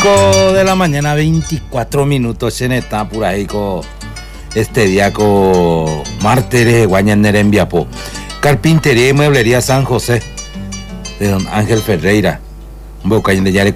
De la mañana, 24 minutos en esta por ahí con este día con Martere Guañaner en Viapo. Carpintería y Mueblería San José de don Ángel Ferreira. Un bocaín de Yare